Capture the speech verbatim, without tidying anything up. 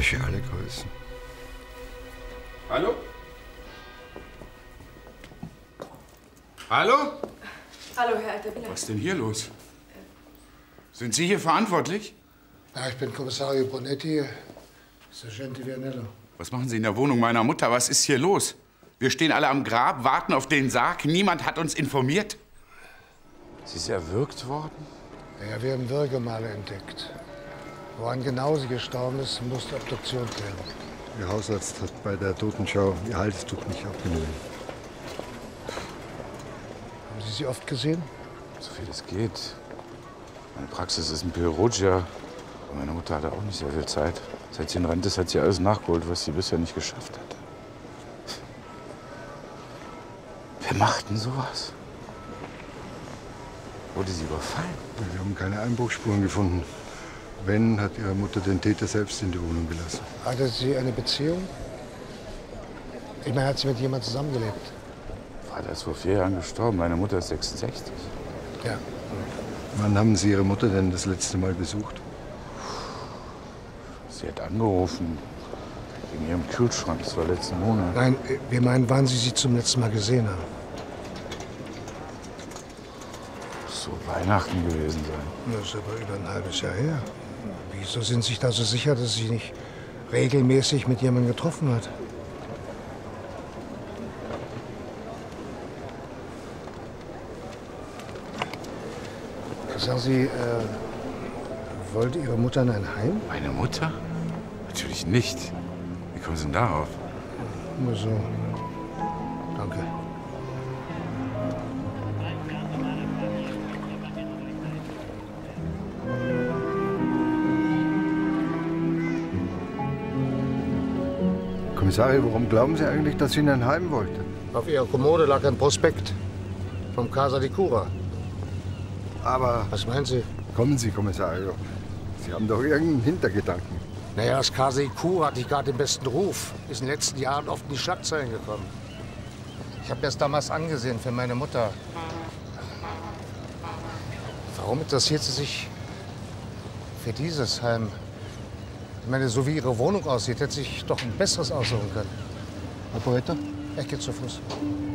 Frische alle Größen. Hallo? Hallo? Hallo, Herr Altavilla. Was ist denn hier los? Sind Sie hier verantwortlich? Ja, ich bin Kommissario Bonetti, Sergente Vianello. Was machen Sie in der Wohnung meiner Mutter? Was ist hier los? Wir stehen alle am Grab, warten auf den Sarg. Niemand hat uns informiert. Sie ist erwürgt worden? Ja, wir haben Würgemale entdeckt. Woran genau sie gestorben ist, muss die Obduktion klären. Ihr Hausarzt hat bei der Totenschau ihr Halstuch nicht abgenommen. Haben Sie sie oft gesehen? So viel es geht. Meine Praxis ist in Perugia. Meine Mutter hatte auch nicht sehr viel Zeit. Seit sie in Rente ist, hat sie alles nachgeholt, was sie bisher nicht geschafft hat. Wer macht denn sowas? Wurde sie überfallen? Wir haben keine Einbruchsspuren gefunden. Wenn, hat Ihre Mutter den Täter selbst in die Wohnung gelassen. Hatte sie eine Beziehung? Ich meine, hat sie mit jemandem zusammengelebt? Vater ist vor vier Jahren gestorben. Meine Mutter ist sechsundsechzig. Ja. Wann haben Sie Ihre Mutter denn das letzte Mal besucht? Sie hat angerufen. Wegen ihrem Kühlschrank. Das war letzten Monat. Nein, wir meinen, wann Sie sie zum letzten Mal gesehen haben. So Weihnachten gewesen sein. Das ist aber über ein halbes Jahr her. Wieso sind Sie sich da so sicher, dass sie nicht regelmäßig mit jemandem getroffen hat? Sagen Sie, äh, wollte Ihre Mutter in ein Heim? Meine Mutter? Natürlich nicht. Wie kommen Sie denn darauf? Nur so. Danke. Kommissario, warum glauben Sie eigentlich, dass sie in ein Heim wollte? Auf Ihrer Kommode lag ein Prospekt vom Casa di Cura. Aber... Was meinen Sie? Kommen Sie, Kommissario. Sie haben doch irgendeinen Hintergedanken. Naja, das Casa di Cura hat nicht gerade den besten Ruf. Ist in den letzten Jahren oft in die Schlagzeilen gekommen. Ich habe das damals angesehen für meine Mutter. Warum interessiert sie sich für dieses Heim? Ich meine, so wie ihre Wohnung aussieht, hätte sich doch ein besseres aussuchen können. Herr Poeta? Ich gehe zu Fuß.